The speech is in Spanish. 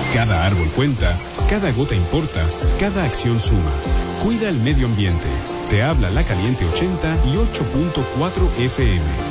Cada árbol cuenta, cada gota importa, cada acción suma. Cuida el medio ambiente. Te habla La Caliente 80 y 8.4 FM.